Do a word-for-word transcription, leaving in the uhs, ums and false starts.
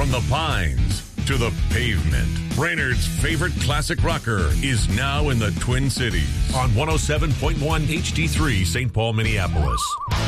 From the Pines to the pavement, Brainerd's favorite classic rocker is now in the Twin Cities on one oh seven point one H D three Saint Paul, Minneapolis.